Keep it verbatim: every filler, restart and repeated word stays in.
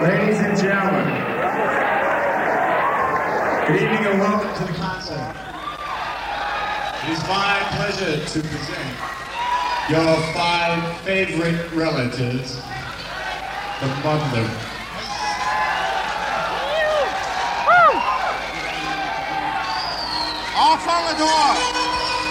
Ladies and gentlemen, good evening and welcome to the concert. It is my pleasure to present your five favorite relatives, the Mudlers. Off on the door!